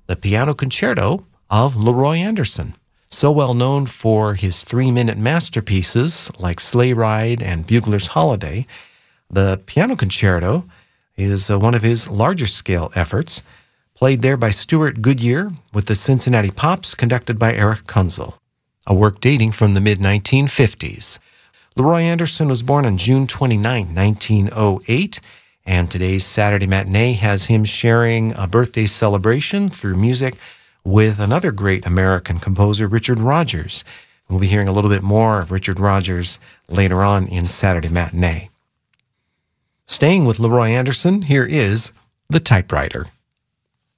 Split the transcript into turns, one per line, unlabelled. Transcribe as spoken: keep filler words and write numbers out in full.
the Piano Concerto of Leroy Anderson. So well known for his three-minute masterpieces like Sleigh Ride and Bugler's Holiday, the Piano Concerto is uh, one of his larger-scale efforts, played there by Stuart Goodyear with the Cincinnati Pops, conducted by Eric Kunzel, a work dating from the mid nineteen fifties. Leroy Anderson was born on June twenty-ninth, nineteen oh eight, and today's Saturday Matinee has him sharing a birthday celebration through music with another great American composer, Richard Rodgers. We'll be hearing a little bit more of Richard Rodgers later on in Saturday Matinee. Staying with Leroy Anderson, here is The Typewriter.